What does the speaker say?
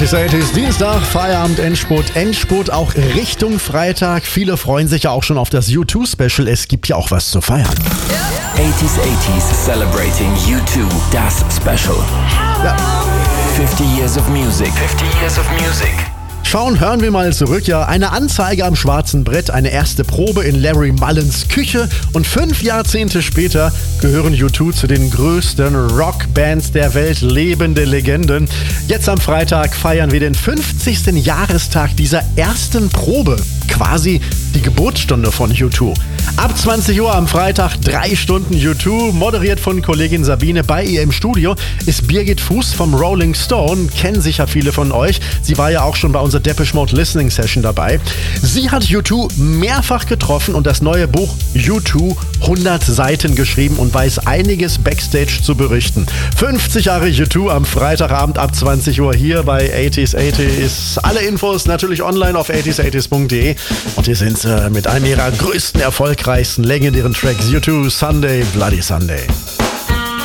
80s Dienstag, Feierabend, Endspurt auch Richtung Freitag. Viele freuen sich ja auch schon auf das U2-Special. Es gibt ja auch was zu feiern. 80s celebrating U2, das Special. Ja. 50 years of music. 50 years of music. Hören wir mal zurück. Ja, eine Anzeige am schwarzen Brett, eine erste Probe in Larry Mullins Küche und 5 Jahrzehnte später gehören U2 zu den größten Rockbands der Welt, lebende Legenden. Jetzt am Freitag feiern wir den 50. Jahrestag dieser ersten Probe. Quasi die Geburtsstunde von U2. Ab 20 Uhr am Freitag 3 Stunden U2, moderiert von Kollegin Sabine. Bei ihr im Studio ist Birgit Fuß vom Rolling Stone, kennen sicher viele von euch. Sie war ja auch schon bei unserer Depeche Mode Listening Session dabei. Sie hat U2 mehrfach getroffen und das neue Buch U2 100 Seiten geschrieben und weiß einiges Backstage zu berichten. 50 Jahre U2 am Freitagabend ab 20 Uhr hier bei 80s. Alle Infos natürlich online auf 80s80s.de. Und hier sind sie mit einem ihrer größten, erfolgreichsten, legendären Tracks. U2 Sunday, Bloody Sunday.